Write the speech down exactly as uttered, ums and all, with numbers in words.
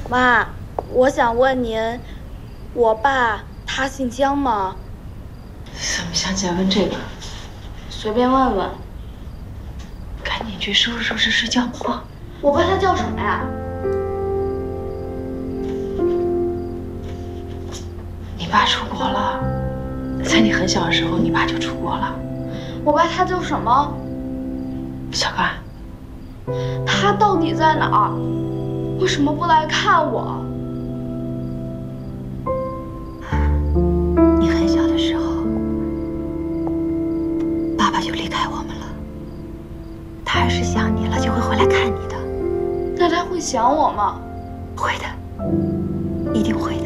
妈，我想问您，我爸他姓姜吗？ 怎么想起来问这个？ 随便问问。 赶紧去收拾收拾睡觉啊！ 我爸他叫什么呀？ 你爸出国了，在你很小的时候，你爸就出国了。 我爸他叫什么？ 小甘， 他到底在哪儿？为什么不来看我？ 你很小的时候，爸爸就离开我们了。他要是想你了，就会回来看你的。 那他会想我吗？ 会的，一定会的。